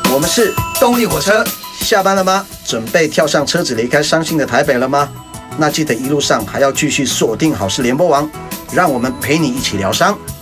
我们是动力火车，下班了吗？准备跳上车子离开伤心的台北了吗？那记得一路上还要继续锁定好事联播网，让我们陪你一起疗伤。